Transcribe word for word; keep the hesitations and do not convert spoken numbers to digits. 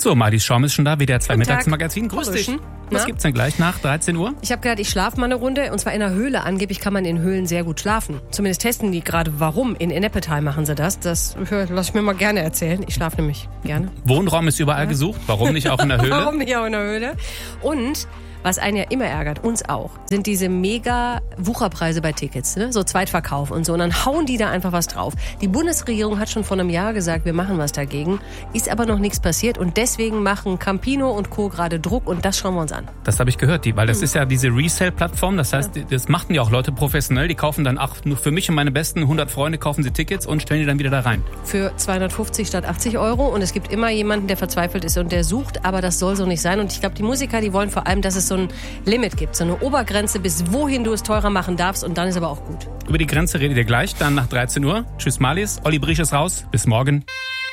So, Marlies Schaum ist schon da, W D R zwei Guten Tag. Mittagsmagazin. Grüß dich. Was Na? gibt's denn gleich nach dreizehn Uhr? Ich habe gedacht, ich schlafe mal eine Runde und zwar in einer Höhle. Angeblich kann man in Höhlen sehr gut schlafen. Zumindest testen die gerade, warum. In Ennepetal machen sie das. Das lasse ich mir mal gerne erzählen. Ich schlafe nämlich gerne. Wohnraum ist überall ja. gesucht. Warum nicht auch in der Höhle? Warum nicht auch in der Höhle? Und was einen ja immer ärgert, uns auch, sind diese mega Wucherpreise bei Tickets, ne? So Zweitverkauf und so. Und dann hauen die da einfach was drauf. Die Bundesregierung hat schon vor einem Jahr gesagt, wir machen was dagegen. Ist aber noch nichts passiert und deswegen machen Campino und Co. gerade Druck und das schauen wir uns an. Das habe ich gehört, die, weil das hm. ist ja diese Resale-Plattform. Das heißt, das machten ja auch Leute professionell. Die kaufen dann, ach, nur für mich und meine besten hundert Freunde kaufen sie Tickets und stellen die dann wieder da rein. Für zweihundertfünfzig statt achtzig Euro. Und es gibt immer jemanden, der verzweifelt ist und der sucht. Aber das soll so nicht sein. Und ich glaube, die Musiker, die wollen vor allem, dass es so ein Limit gibt, so eine Obergrenze, bis wohin du es teurer machen darfst und dann ist aber auch gut. Über die Grenze redet ihr gleich, dann nach dreizehn Uhr. Tschüss Marlies, Olli Brich ist raus, bis morgen.